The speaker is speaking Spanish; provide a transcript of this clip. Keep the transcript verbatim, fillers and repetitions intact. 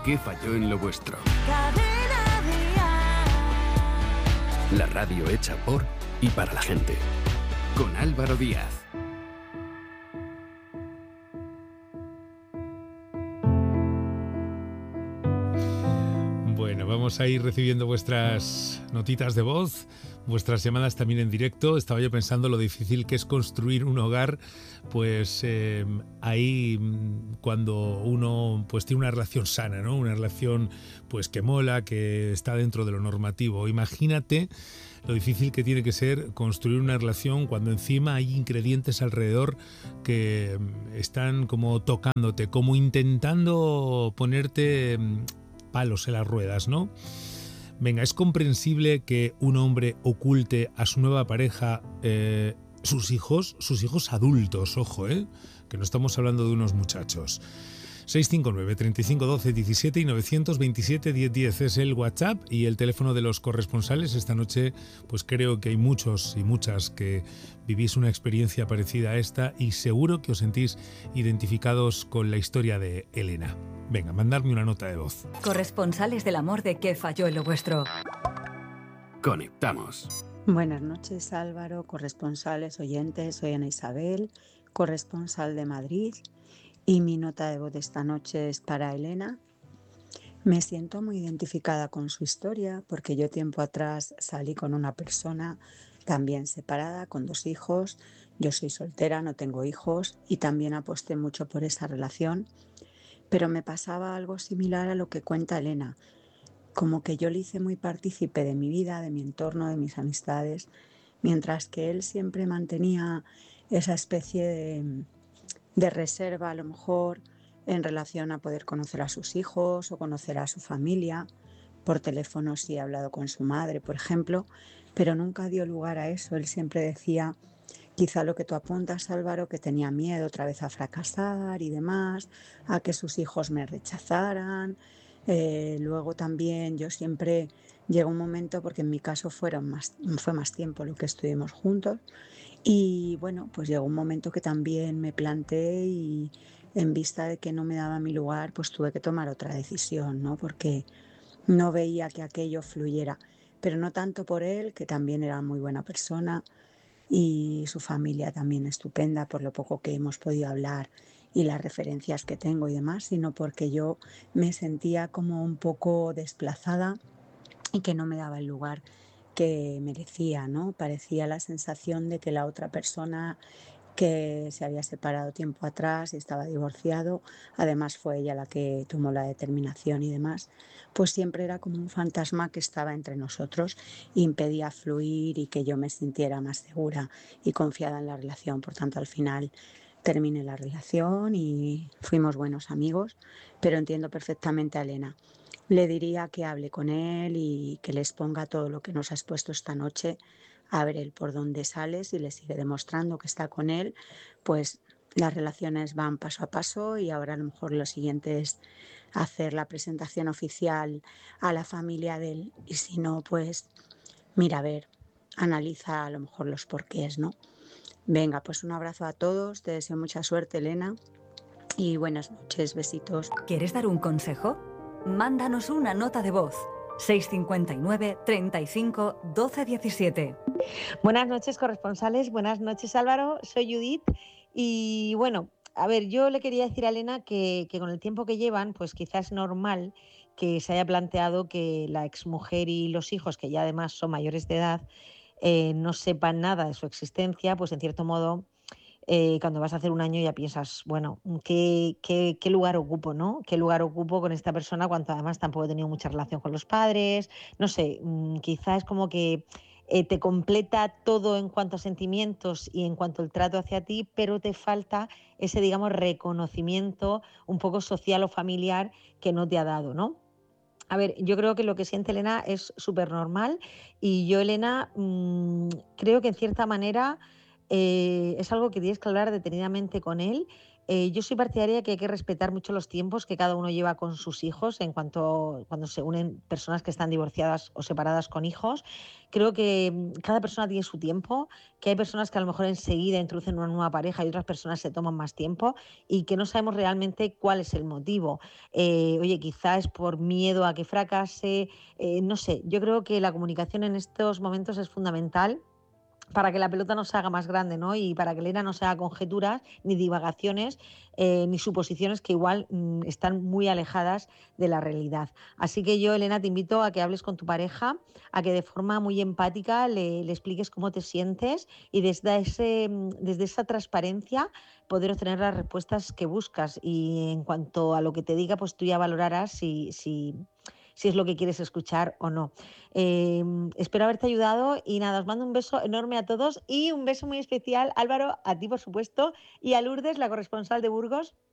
qué falló en lo vuestro. Cadena Dial. La radio hecha por y para la gente. Con Álvaro Díaz. Bueno, vamos a ir recibiendo vuestras notitas de voz, vuestras llamadas también en directo. Estaba yo pensando lo difícil que es construir un hogar, pues eh, ahí cuando uno pues tiene una relación sana, ¿no? Una relación pues que mola, que está dentro de lo normativo. Imagínate lo difícil que tiene que ser construir una relación cuando encima hay ingredientes alrededor que están como tocándote, como intentando ponerte palos en las ruedas, ¿no? Venga, es comprensible que un hombre oculte a su nueva pareja eh, sus hijos, sus hijos adultos, ojo, ¿eh? Que no estamos hablando de unos muchachos. seis cinco nueve, treinta y cinco, doce, diecisiete y nueve veintisiete, diez diez es el WhatsApp y el teléfono de los corresponsales. Esta noche pues creo que hay muchos y muchas que vivís una experiencia parecida a esta y seguro que os sentís identificados con la historia de Elena. Venga, mandadme una nota de voz. Corresponsales del amor de qué falló en lo vuestro. Conectamos. Buenas noches, Álvaro, corresponsales, oyentes. Soy Ana Isabel, corresponsal de Madrid. Y mi nota de voz de esta noche es para Elena. Me siento muy identificada con su historia porque yo tiempo atrás salí con una persona también separada, con dos hijos. Yo soy soltera, no tengo hijos y también aposté mucho por esa relación. Pero me pasaba algo similar a lo que cuenta Elena. Como que yo le hice muy partícipe de mi vida, de mi entorno, de mis amistades, mientras que él siempre mantenía esa especie de... de reserva a lo mejor en relación a poder conocer a sus hijos o conocer a su familia. Por teléfono sí he hablado con su madre, por ejemplo, pero nunca dio lugar a eso. Él siempre decía, quizá lo que tú apuntas, Álvaro, que tenía miedo otra vez a fracasar y demás, a que sus hijos me rechazaran. Eh, luego también yo siempre llegó un momento, porque en mi caso fueron más, fue más tiempo lo que estuvimos juntos, y bueno, pues llegó un momento que también me planteé y en vista de que no me daba mi lugar, pues tuve que tomar otra decisión, ¿no? Porque no veía que aquello fluyera, pero no tanto por él, que también era muy buena persona y su familia también estupenda por lo poco que hemos podido hablar y las referencias que tengo y demás, sino porque yo me sentía como un poco desplazada y que no me daba el lugar que merecía, ¿no? Parecía la sensación de que la otra persona que se había separado tiempo atrás y estaba divorciado, además fue ella la que tomó la determinación y demás, pues siempre era como un fantasma que estaba entre nosotros e impedía fluir y que yo me sintiera más segura y confiada en la relación. Por tanto, al final terminé la relación y fuimos buenos amigos, pero entiendo perfectamente a Elena. Le diría que hable con él y que le exponga todo lo que nos ha expuesto esta noche, a ver él por dónde sale. Si le sigue demostrando que está con él, pues las relaciones van paso a paso y ahora a lo mejor lo siguiente es hacer la presentación oficial a la familia de él y si no, pues mira, a ver, analiza a lo mejor los porqués, ¿no? Venga, pues un abrazo a todos, te deseo mucha suerte, Elena, y buenas noches, besitos. ¿Quieres dar un consejo? Mándanos una nota de voz. seis cinco nueve, treinta y cinco, doce diecisiete. Buenas noches, corresponsales. Buenas noches, Álvaro. Soy Judith. Y bueno, a ver, yo le quería decir a Elena que, que con el tiempo que llevan, pues quizás es normal que se haya planteado que la exmujer y los hijos, que ya además son mayores de edad, eh, no sepan nada de su existencia, pues en cierto modo... Eh, cuando vas a hacer un año ya piensas, bueno, ¿qué, qué, qué lugar ocupo, ¿no? ¿Qué lugar ocupo con esta persona cuando además tampoco he tenido mucha relación con los padres? No sé, mmm, quizás es como que eh, te completa todo en cuanto a sentimientos y en cuanto al trato hacia ti, pero te falta ese, digamos, reconocimiento un poco social o familiar que no te ha dado, ¿no? A ver, yo creo que lo que siente Elena es súper normal y yo, Elena, mmm, creo que en cierta manera... Eh, es algo que tienes que hablar detenidamente con él Eh, yo soy partidaria de que hay que respetar mucho los tiempos que cada uno lleva con sus hijos en cuanto cuando se unen personas que están divorciadas o separadas con hijos. Creo que mm, cada persona tiene su tiempo, que hay personas que a lo mejor enseguida introducen una nueva pareja y otras personas se toman más tiempo y que no sabemos realmente cuál es el motivo. Eh, oye, quizás es por miedo a que fracase, eh, no sé, yo creo que la comunicación en estos momentos es fundamental para que la pelota no se haga más grande, ¿no? Y para que Elena no se haga conjeturas, ni divagaciones, eh, ni suposiciones que igual mm, están muy alejadas de la realidad. Así que yo, Elena, te invito a que hables con tu pareja, a que de forma muy empática le, le expliques cómo te sientes y desde, ese, mm, desde esa transparencia poder obtener las respuestas que buscas. Y en cuanto a lo que te diga, pues tú ya valorarás si, si, si es lo que quieres escuchar o no. Eh, espero haberte ayudado y nada, os mando un beso enorme a todos y un beso muy especial, Álvaro, a ti por supuesto, y a Lourdes, la corresponsal de Burgos.